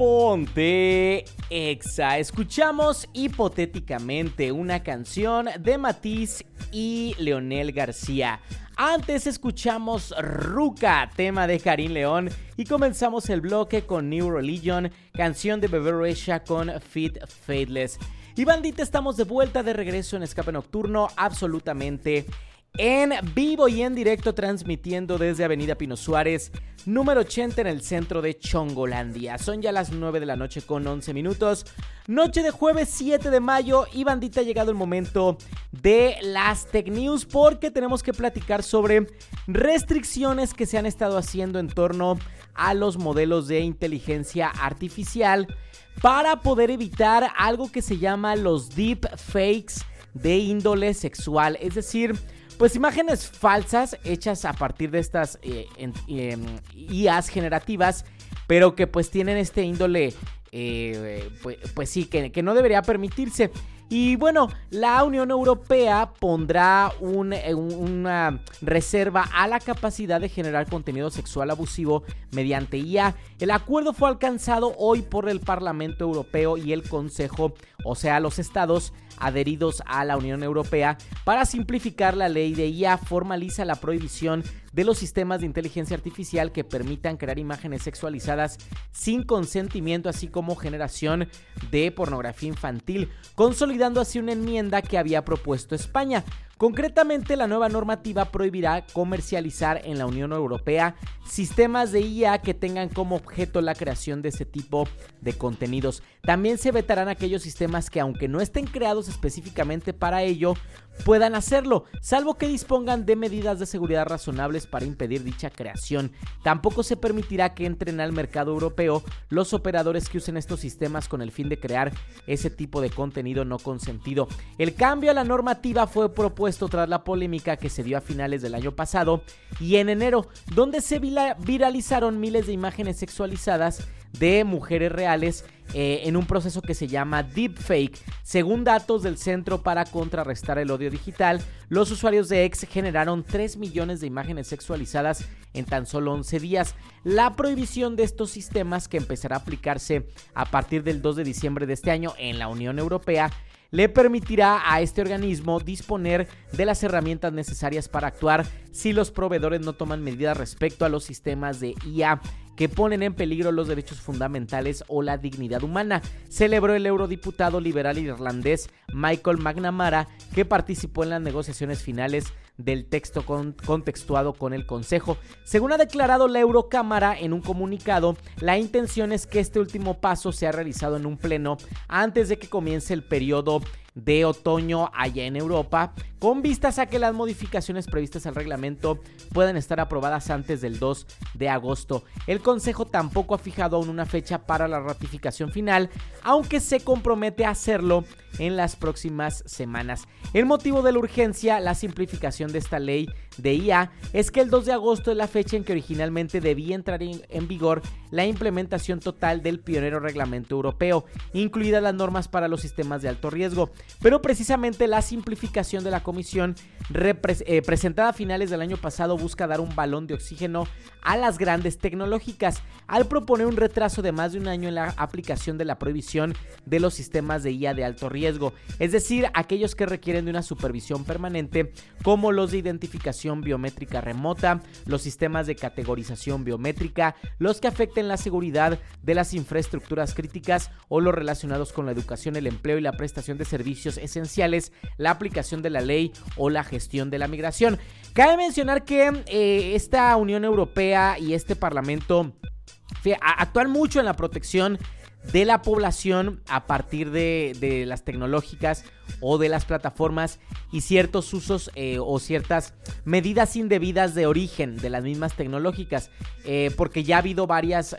Ponte Exa. Escuchamos hipotéticamente una canción de Matiz y Leonel García. Antes escuchamos Ruca, tema de Karim León, y comenzamos el bloque con New Religion, canción de Bebe Rexha con Fit Faithless. Y bandita, estamos de vuelta, de regreso en Escape Nocturno, absolutamente en vivo y en directo, transmitiendo desde Avenida Pino Suárez, número 80 en el centro de Chongolandia. Son ya las 9 de la noche con 11 minutos. Noche de jueves 7 de mayo y bandita, ha llegado el momento de las Tech News, porque tenemos que platicar sobre restricciones que se han estado haciendo en torno a los modelos de inteligencia artificial para poder evitar algo que se llama los deepfakes de índole sexual, es decir, pues imágenes falsas hechas a partir de estas IAs generativas, pero que pues tienen este índole, pues sí, que no debería permitirse. Y bueno, la Unión Europea pondrá una reserva a la capacidad de generar contenido sexual abusivo mediante IA. El acuerdo fue alcanzado hoy por el Parlamento Europeo y el Consejo, o sea, los estados adheridos a la Unión Europea. Para simplificar la ley de IA, formaliza la prohibición de los sistemas de inteligencia artificial que permitan crear imágenes sexualizadas sin consentimiento, así como generación de pornografía infantil, consolidando así una enmienda que había propuesto España. Concretamente, la nueva normativa prohibirá comercializar en la Unión Europea sistemas de IA que tengan como objeto la creación de ese tipo de contenidos. También se vetarán aquellos sistemas que, aunque no estén creados específicamente para ello, puedan hacerlo, salvo que dispongan de medidas de seguridad razonables para impedir dicha creación. Tampoco se permitirá que entren al mercado europeo los operadores que usen estos sistemas con el fin de crear ese tipo de contenido no consentido. El cambio a la normativa fue propuesto tras la polémica que se dio a finales del año pasado y en enero, donde se viralizaron miles de imágenes sexualizadas de mujeres reales en un proceso que se llama deepfake. Según datos del Centro para Contrarrestar el Odio Digital, los usuarios de X generaron 3 millones de imágenes sexualizadas en tan solo 11 días. La prohibición de estos sistemas, que empezará a aplicarse a partir del 2 de diciembre de este año en la Unión Europea, le permitirá a este organismo disponer de las herramientas necesarias para actuar si los proveedores no toman medidas respecto a los sistemas de IA que ponen en peligro los derechos fundamentales o la dignidad humana, celebró el eurodiputado liberal irlandés Michael McNamara, que participó en las negociaciones finales del texto contextuado con el Consejo. Según ha declarado la Eurocámara en un comunicado, la intención es que este último paso sea realizado en un pleno antes de que comience el periodo de otoño allá en Europa, con vistas a que las modificaciones previstas al reglamento puedan estar aprobadas antes del 2 de agosto. El Consejo tampoco ha fijado aún una fecha para la ratificación final, aunque se compromete a hacerlo en las próximas semanas. El motivo de la urgencia, la simplificación de esta ley de IA, es que el 2 de agosto es la fecha en que originalmente debía entrar en vigor la implementación total del pionero reglamento europeo, incluidas las normas para los sistemas de alto riesgo. Pero precisamente la simplificación de la comisión presentada a finales del año pasado busca dar un balón de oxígeno a las grandes tecnológicas al proponer un retraso de más de un año en la aplicación de la prohibición de los sistemas de IA de alto riesgo, es decir, aquellos que requieren de una supervisión permanente, como los de identificación biométrica remota, los sistemas de categorización biométrica, los que afecten la seguridad de las infraestructuras críticas o los relacionados con la educación, el empleo y la prestación de servicios esenciales, la aplicación de la ley o la gestión de la migración. Cabe mencionar que esta Unión Europea y este Parlamento actúan mucho en la protección de la población a partir de las tecnológicas o de las plataformas y ciertos usos o ciertas medidas indebidas de origen de las mismas tecnológicas, porque ya ha habido varias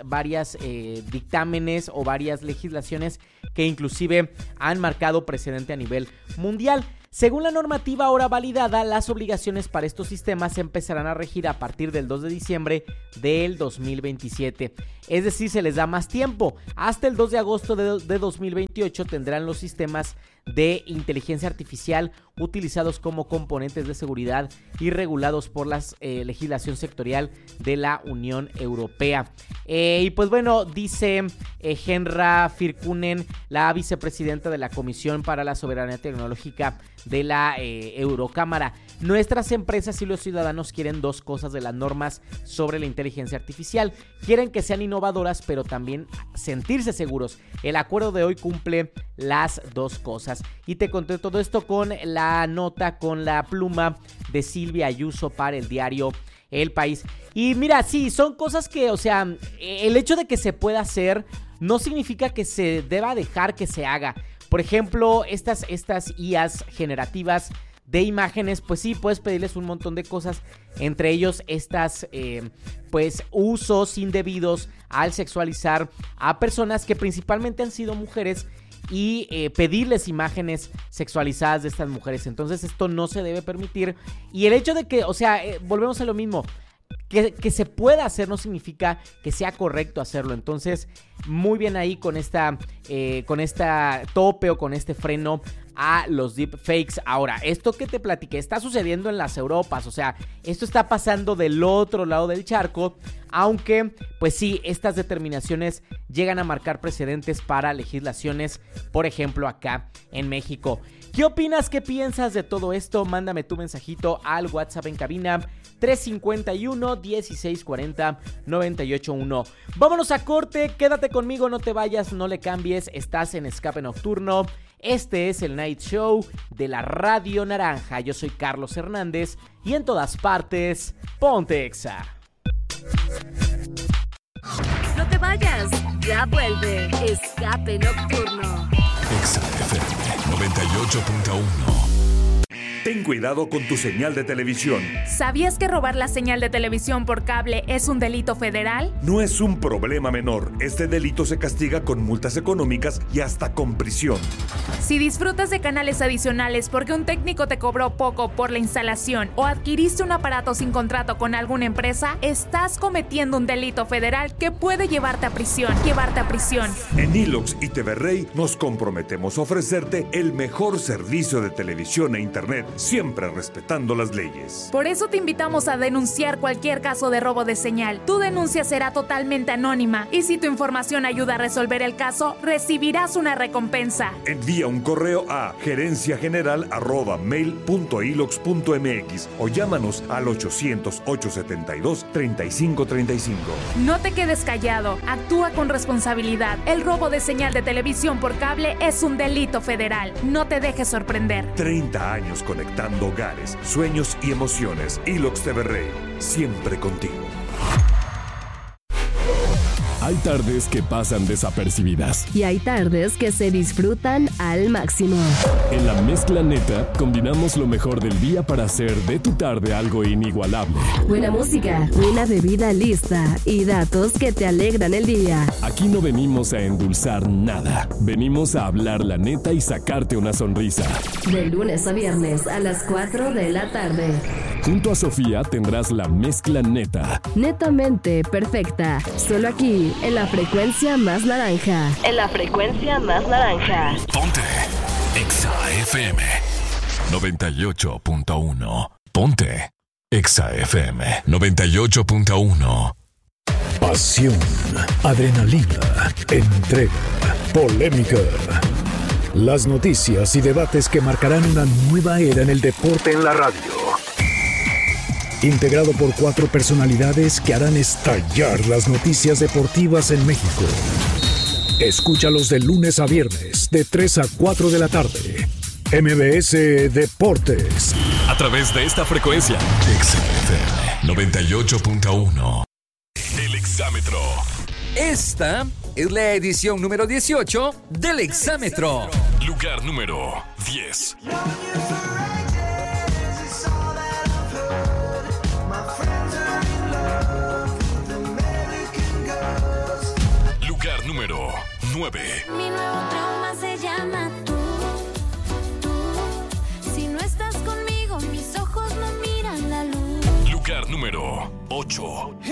dictámenes o varias legislaciones que inclusive han marcado precedente a nivel mundial. Según la normativa ahora validada, las obligaciones para estos sistemas empezarán a regir a partir del 2 de diciembre del 2027. Es decir, se les da más tiempo. Hasta el 2 de agosto de 2028 tendrán los sistemas de inteligencia artificial utilizados como componentes de seguridad y regulados por la legislación sectorial de la Unión Europea. Y pues bueno, dice Henra Virkkunen, la vicepresidenta de la Comisión para la Soberanía Tecnológica de la Eurocámara. Nuestras empresas y los ciudadanos quieren dos cosas de las normas sobre la inteligencia artificial. Quieren que sean innovadoras, pero también sentirse seguros. El acuerdo de hoy cumple las dos cosas. Y te conté todo esto con la nota, con la pluma de Silvia Ayuso para el diario El País. Y mira, sí, son cosas que, o sea, el hecho de que se pueda hacer no significa que se deba dejar que se haga. Por ejemplo, estas IAs generativas de imágenes, pues sí, puedes pedirles un montón de cosas, entre ellos pues usos indebidos al sexualizar a personas que principalmente han sido mujeres y pedirles imágenes sexualizadas de estas mujeres. Entonces esto no se debe permitir, y el hecho de que, o sea, volvemos a lo mismo, que se pueda hacer no significa que sea correcto hacerlo. Entonces, muy bien ahí con esta tope o con este freno a los deepfakes. Ahora, esto que te platiqué está sucediendo en las Europas, o sea, esto está pasando del otro lado del charco, aunque, pues sí, estas determinaciones llegan a marcar precedentes para legislaciones, por ejemplo, acá en México. ¿Qué opinas? ¿Qué piensas de todo esto? Mándame tu mensajito al WhatsApp en cabina 351-1640-981. Vámonos a corte, quédate conmigo, no te vayas, no le cambies, estás en Escape Nocturno. Este es el Night Show de la Radio Naranja. Yo soy Carlos Hernández y en todas partes, ponte Exa. No te vayas, ya vuelve Escape Nocturno. Exa FM 98.1. Ten cuidado con tu señal de televisión. ¿Sabías que robar la señal de televisión por cable es un delito federal? No es un problema menor. Este delito se castiga con multas económicas y hasta con prisión. Si disfrutas de canales adicionales porque un técnico te cobró poco por la instalación o adquiriste un aparato sin contrato con alguna empresa, estás cometiendo un delito federal que puede llevarte a prisión. En Ilox y TV Rey nos comprometemos a ofrecerte el mejor servicio de televisión e internet, siempre respetando las leyes. Por eso te invitamos a denunciar cualquier caso de robo de señal. Tu denuncia será totalmente anónima y si tu información ayuda a resolver el caso, recibirás una recompensa. Envía un correo a gerenciageneral@mail.ilox.mx o llámanos al 800-872-3535. No te quedes callado, actúa con responsabilidad. El robo de señal de televisión por cable es un delito federal. No te dejes sorprender. 30 años conectando hogares, sueños y emociones. Ilox TV Rey, siempre contigo. Hay tardes que pasan desapercibidas. Y hay tardes que se disfrutan al máximo. En la mezcla neta, combinamos lo mejor del día para hacer de tu tarde algo inigualable. Buena música, una bebida lista y datos que te alegran el día. Aquí no venimos a endulzar nada. Venimos a hablar la neta y sacarte una sonrisa. De lunes a viernes a las 4 de la tarde. Junto a Sofía tendrás la mezcla neta. Netamente perfecta. Solo aquí, en la frecuencia más naranja. Ponte Exa FM 98.1. Ponte Exa FM 98.1. Pasión, adrenalina, entrega, polémica. Las noticias y debates que marcarán una nueva era en el deporte en la radio. Integrado por 4 personalidades que harán estallar las noticias deportivas en México. Escúchalos de lunes a viernes, de 3 a 4 de la tarde. MBS Deportes. A través de esta frecuencia, Exa FM 98.1. El Exámetro. Esta es la edición número 18 del Exámetro. Lugar número 10. Lugar número 9. Mi nuevo trauma se llama tú. Si no estás conmigo, mis ojos no miran la luz. Lugar número 8.